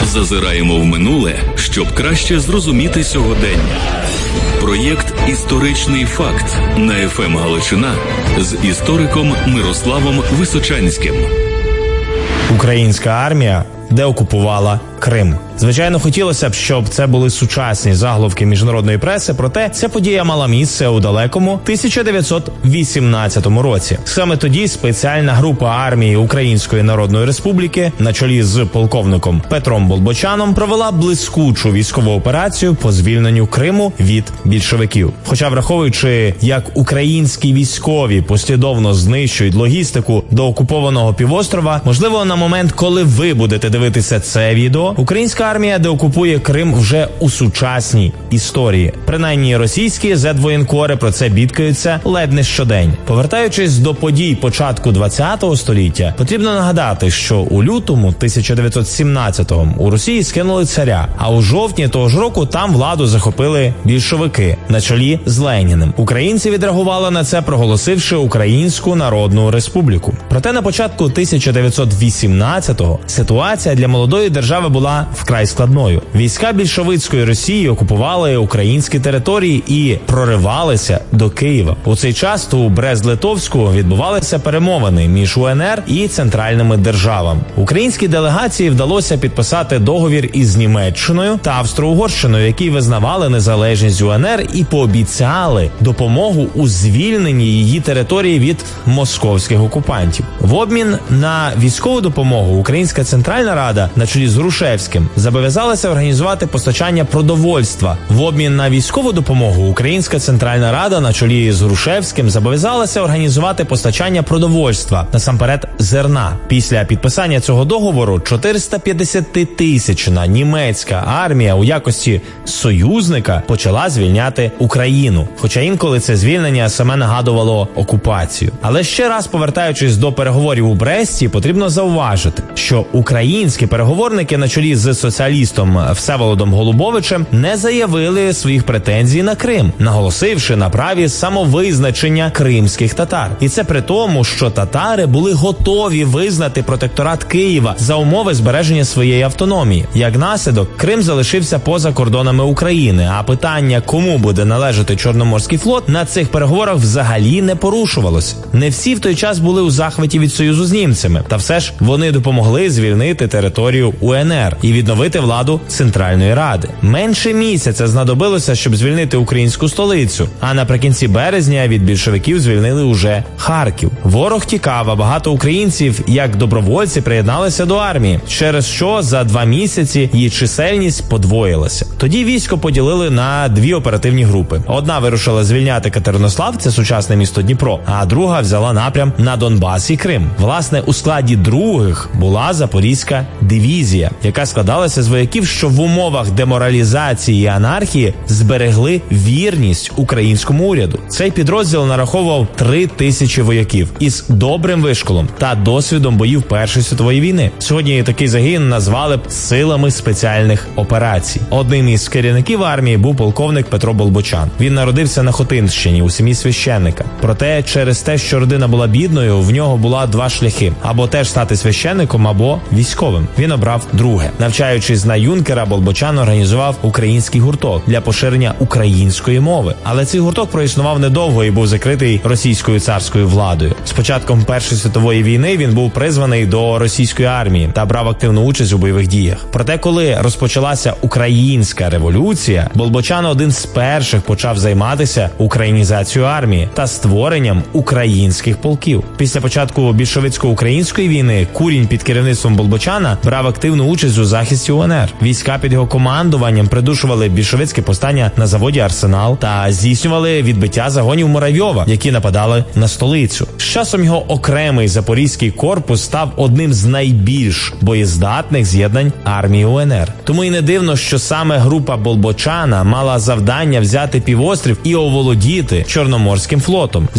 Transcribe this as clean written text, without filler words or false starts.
Зазираємо в минуле, щоб краще зрозуміти сьогодення. Проєкт «Історичний факт» на ФМ Галичина з істориком Мирославом Височанським. Українська армія деокупувала Крим. Звичайно, хотілося б, щоб це були сучасні заголовки міжнародної преси, проте ця подія мала місце у далекому 1918 році. Саме тоді спеціальна група армії Української Народної Республіки на чолі з полковником Петром Болбочаном провела блискучу військову операцію по звільненню Криму від більшовиків. Хоча, враховуючи, як українські військові послідовно знищують логістику до окупованого півострова, можливо, на момент, коли ви будете дивитися це відео, українська армія деокупує Крим вже у сучасній історії. Принаймні, російські зет-воєнкори про це бідкаються ледь не щодень. Повертаючись до подій початку ХХ століття, потрібно нагадати, що у лютому 1917-го у Росії скинули царя, а у жовтні того ж року там владу захопили більшовики на чолі з Леніним. Українці відреагували на це, проголосивши Українську Народну Республіку. Проте на початку 1918-го ситуація для молодої держави була вкрай складною. Війська більшовицької Росії окупували українські території і проривалися до Києва. У цей час у Брест-Литовську відбувалися перемовини між УНР і центральними державами. Українській делегації вдалося підписати договір із Німеччиною та Австро-Угорщиною, які визнавали незалежність УНР і пообіцяли допомогу у звільненні її території від московських окупантів. В обмін на військову допомогу Українська Центральна Рада на чолі з Грушевським зобов'язалася організувати постачання продовольства. В обмін на військову допомогу Українська Центральна Рада на чолі з Грушевським зобов'язалася організувати постачання продовольства, насамперед зерна. Після підписання цього договору 450-тисячна німецька армія у якості союзника почала звільняти Україну. Хоча інколи це звільнення саме нагадувало окупацію. Але ще раз, повертаючись до переговорів у Бресті, потрібно зауважити, що українські переговорники на чолі з соціалістом Всеволодом Голубовичем не заявили своїх претензій на Крим, наголосивши на праві самовизначення кримських татар. І це при тому, що татари були готові визнати протекторат Києва за умови збереження своєї автономії. Як наслідок, Крим залишився поза кордонами України, а питання, кому буде належати Чорноморський флот, на цих переговорах взагалі не порушувалося. Не всі в той час були у захваті від союзу з німцями, та все ж вони допомогли звільнити територію УНР і відновити владу Центральної Ради. Менше місяця знадобилося, щоб звільнити українську столицю, а наприкінці березня від більшовиків звільнили уже Харків. Ворог тікав, а багато українців, як добровольці, приєдналися до армії, через що за 2 місяці її чисельність подвоїлася. Тоді військо поділили на 2 оперативні групи. Одна вирушила звільняти Катеринослав, це сучасне місто Дніпро, а друга взяла напрям на Донбас і Крим. Власне, у складі других була Запорізька дивізія, яка складалася з вояків, що в умовах деморалізації і анархії зберегли вірність українському уряду. Цей підрозділ нараховував 3000 вояків із добрим вишколом та досвідом боїв Першої світової війни. Сьогодні такий загін назвали б силами спеціальних операцій. Одним із керівників армії був полковник Петро Болбочан. Він народився на Хотинщині у сім'ї священника. Проте через те, що родина була бідною, в нього була 2 шляхи: або теж стати священником, або військовим. Він обрав друге. Навчаючись на юнкера, Болбочан організував український гурток для поширення української мови. Але цей гурток проіснував недовго і був закритий російською царською владою. З початком Першої світової війни він був призваний до російської армії та брав активну участь у бойових діях. Проте, коли розпочалася українська революція, Болбочан один з перших почав займатися українізацією армії та створенням українських полків. Після початку більшовицько-української війни Курінь під керівництвом Болбочана брав активну участь у захисті УНР. Війська під його командуванням придушували більшовицьке повстання на заводі «Арсенал» та здійснювали відбиття загонів Муравйова, які нападали на столицю. З часом його окремий Запорізький корпус став одним з найбільш боєздатних з'єднань армії УНР. Тому і не дивно, що саме група Болбочана мала завдання взяти півострів і оволодіти Чорноморським флотом.